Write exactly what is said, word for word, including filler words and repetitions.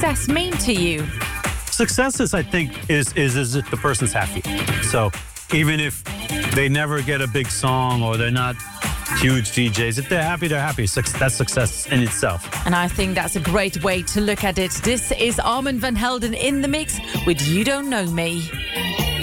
success mean to you? Success is, I think, is is is if the person's happy. So even if they never get a big song or they're not huge D Js, if they're happy, they're happy. That's success in itself. And I think that's a great way to look at it. This is Armand van Helden in the mix with You Don't Know Me.